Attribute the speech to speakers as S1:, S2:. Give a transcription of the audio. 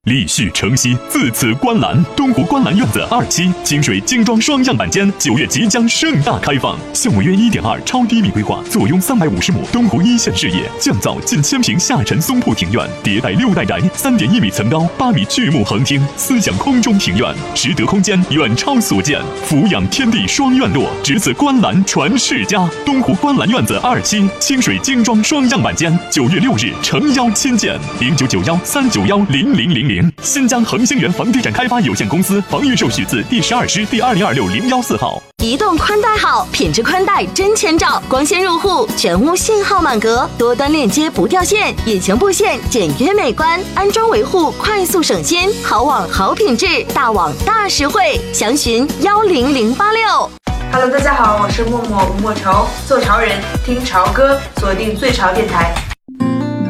S1: 立旭城西，自此观澜。东湖观澜院子2期清水精装双样板间9月即将盛大开放，项目约1.2超低密规划，坐拥350亩东湖一线视野，降噪近1000平下沉松铺庭院，迭代6代宅，3.1米层高，8米巨木横厅，思想空中庭院，实得空间远超所见，俯仰天地双院落，值此观澜传世家。东湖观澜院子2期清水精装双样板间，9月6日诚邀亲见，0991-391-0000。新疆恒星源房地产开发有限公司房预售许字第12师第2026014号。
S2: 移动宽带好，品质宽带真千兆，光纤入户，全屋信号满格，多端链接不掉线，隐形布线简约美观，安装维护快速省心，好网好品质，大网大实惠，详询10086。
S3: Hello， 大家好，我是默默吴莫愁，做潮人听潮歌，锁定最潮电台。